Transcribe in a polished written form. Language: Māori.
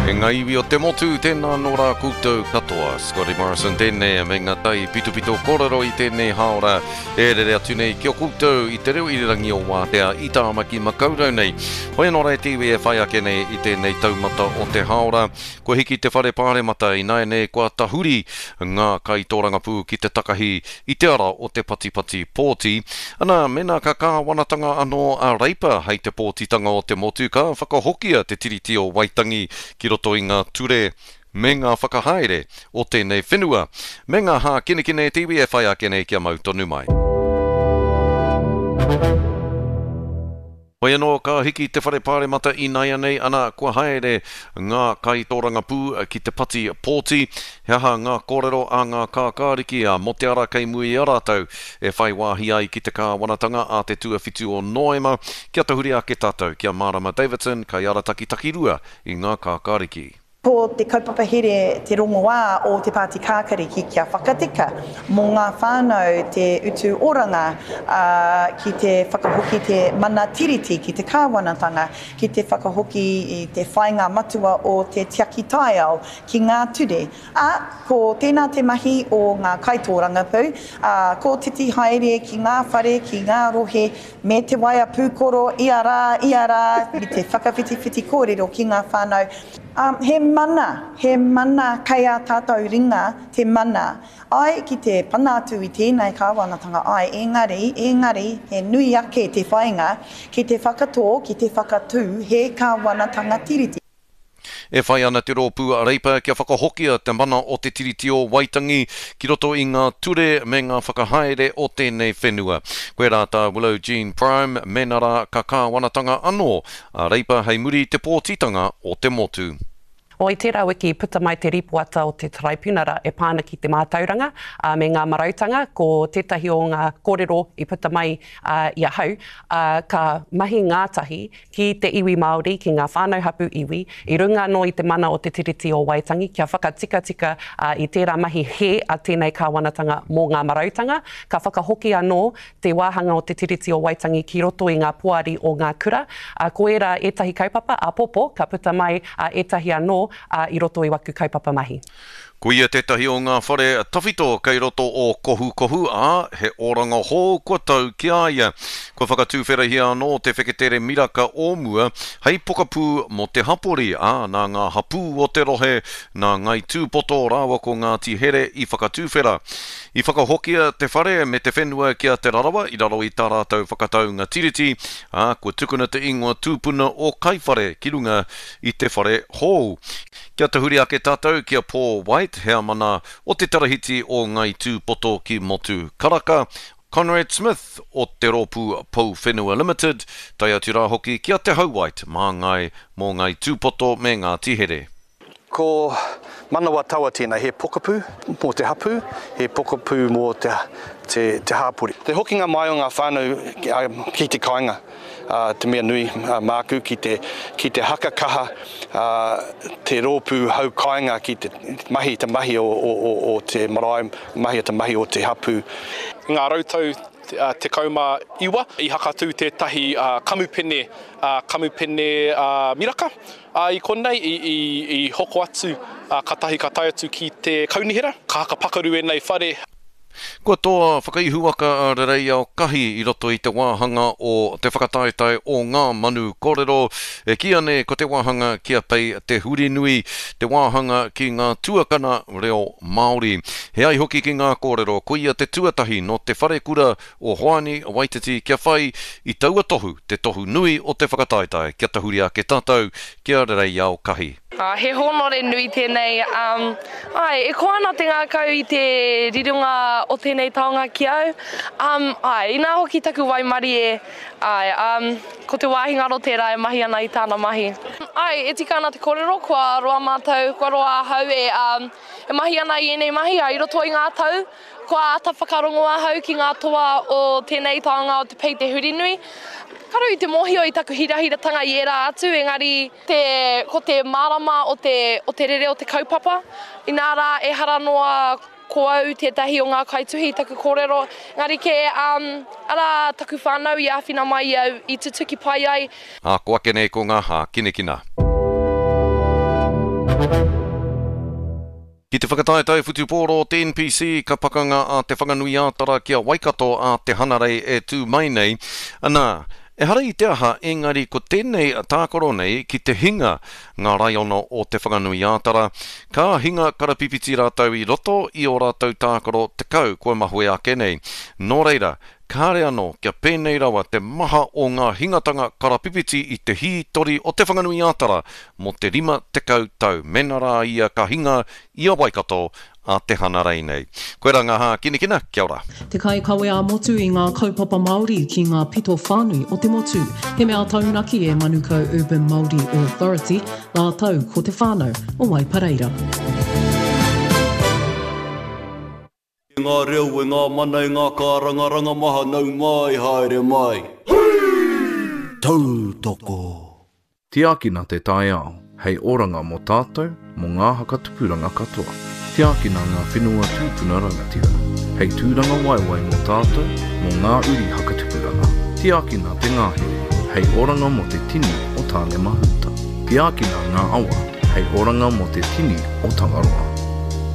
E ngā iwi o te motu, tēnā nō rā koutou katoa. Scotty Morrison tēnei me ngā tai pito korero i tēnei haora. E rere atu nei kia koutou i te reo irirangi o Wātea i tā maki makaurau nei. Hoi anō rei tiwi e whai ake nei i tēnei taumata o te haora. Ko hiki te whare pāre mata i nai nei kua tahuri ngā kaitōranga pū ki te takahi i te ara o te patipati pōti. Ana mena ka kāwanatanga anō a reipa hei te pōtitanga o te motu ka whakahokia te tiriti o Waitangi ki roto i ngā ture me ngā whakahaere o tēnei whenua. Me ngā hā kinekine tiwi e whai ake nei kia mau tonu mai. Hoi anō ka hiki te whare pāre mata i nai anei ana kua haere ngā kaitōranga pū ki te pati pōti. He aha ngā kōrero a ngā kākāriki a mo te ara kei mui a rātou e whai wāhi ai ki te kāwanatanga a te tuawhitu o Noema. Kia tahuri ake tātou, kia Marama Davidson, kai arataki takirua i ngā kākāriki. Ko te kaupapa here te rongoā o te Pāti Kākariki kia whakatika mō ngā whānau te utu oranga ki te whakahoki te mana tiriti ki te kāwanatanga, ki te whakahoki i te whainga matua o te tiaki taiao ki ngā ture. Ko tēnā te mahi o ngā kaitōranga pū, ko titi haere ki ngā whare, ki ngā rohe, me te waia pūkoro, ia rā, i te whakawhiti kōrero ki ngā whānau. He mana kei a tātou ringa, te mana. Ai ki te panātu i tēnei kāwanatanga, ai engari, he nui ake te whainga, ki te whakatō, ki te whakatū, he kāwanatanga tiriti. E whai ana te rōpū a reipa kia whakahokia te mana o te tiriti o Waitangi ki roto i ngā ture me ngā whakahaere o tēnei whenua. Koe rāta Willow Jean Prime, menara ka kāwanatanga anō a reipa hei muri te pōtitanga o te motu. O i tērā wiki puta mai te ripuata o te traipunara e pāna ki te mātauranga me ngā marautanga, ko tētahi o ngā kōrero i puta mai i ahau, ka mahi ngātahi ki te iwi Māori, ki ngā whānau hapu iwi, i runga no i te mana o te tiriti o Waitangi, kia whakatika i tērā mahi he a tēnei kāwanatanga mō ngā marautanga, ka whakahoki anō te wāhanga o te tiriti o Waitangi ki roto i ngā puari o ngā kura, ko era etahi kaupapa a popo, ka puta mai etahi anō i roto i waku kaupapa mahi. Ko ia tētahi o ngā whare tawhito kei roto o kohu he oranga hō kua tau ki aia. Ko whakatūwherahia anō te wheketere miraka o mua, hei pokapū mo te hapori nā ngā hapū o te rohe, nā ngai tūpoto rāwa ko ngā tihere i whakatūwhera. I whakahokia te whare me te whenua kia te rarawa i raro i tā rātou whakataunga tiriti, ko tukuna te ingoa tūpuna o kaiwhare ki runga i te whare hou. Kia te huri ake tātou kia Paul White, hea mana o te tarahiti o ngai tūpoto ki motu karaka. Conrad Smith o te rōpū Pou Whenua Limited, tai atu rā hoki kia te hauwait mā ngai mō ngai tūpoto me ngā tihere. Ko manawa taua tēnā, he pokapū mō te hapū, he pokapū mō te hāpuri. Te hokinga mai o ngā whānau ki te kāinga, te mea nui māku ki te hakakaha, te rōpū hau kāinga ki te mahi o te marae, mahi o te hapū. Ngā rautau te kauma iwa i hakatū tētahi kamupene miraka. I konei i hoko atu katahi ka tai atu ki te kaunihera, ka haka pakaru e nei whare. Kua toa whakaihuaka a rerei ao kahi i roto i te wāhanga o te whakataetai o ngā manu kōrero. E kia ne ko te wāhanga kia pei te huri nui, te wāhanga ki ngā tuakana reo Māori. He ai hoki ki ngā kōrero, ko ia te tuatahi no te whare kura o Hoani Waititi kia whai i taua tohu, te tohu nui o te whakataetai. Kia tahuri ake tātou, kia rerei ao kahi. He honore nui tēnei. E koana te ngā kau i te rirunga o tēnei taonga ki au. Ina hoki taku waimari ko te wāhinga ro tērā e mahi ana i tāna mahi. E tika ana te kōrero, kua roa mātou, kua roa hau e mahi ana i enei mahi, i roto i ngā tau. Kua ata whakarongoa hau ki ngā toa o tēnei taonga o te pei te huri nui. Karu i te mohio i taku hirahiratanga i era atu, engari ko te marama o te rere o te kaupapa. I nā rā e hara noa ko au tētahi o ngā kaituhi taku kōrero. Engari ke ara taku whānau i āwhina mai au i te tuki pai ai. Ko ake nei ko ngā hā kinekina. Ki te whakataetai whutupōro o te NPC, ka pakanga a te whanganui ātara kia Waikato a te hanarei e tū mai nei. Anā, e hara i te aha, engari ko tēnei tākoro nei ki te hinga ngā raiono o te whanganui ātara. Ka hinga karapipiti rātau I roto I o rātau tākoro te kau koe mahue ake nei. Nō reira, kāre anō kia pēnei rawa te maha o ngā hingatanga karapipiti I te hītori o te whanganui ātara mo te 5 tekau tau. Mena rā ia ka hinga I a Waikato a te hanarei nei. Koe rā ngā kinikina, kia ora. Te kai kawe a motu I ngā kaupapa Māori ki ngā pito whānui o te motu. He mea taunaki e Manukau Urban Māori Authority, ngā tau ko te whānau o Waipareira. Ngā reo e ngā mana I ngā kārangaranga maha nau mai haere mai. Tautoko. Tiakina te tai ao, hei oranga mo tātou, mo ngā hakatupuranga katoa. Tiakina ngā whenua tūpuna rangatira. Hei tūranga waiwai mo tātou, mo ngā uri hakatupuranga. Tiakina te ngāhere, hei oranga mo te tini o tāne mahuta. Tiakina ngā awa, hei oranga mo te tini o Tangaroa.